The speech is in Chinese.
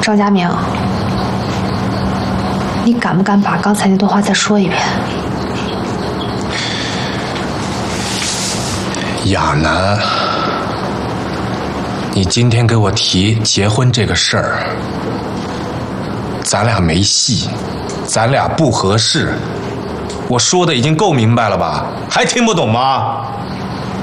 张家明，你敢不敢把刚才那段话再说一遍？ 亚楠，你今天给我提结婚这个事儿，咱俩没戏，咱俩不合适。我说的已经够明白了吧？还听不懂吗？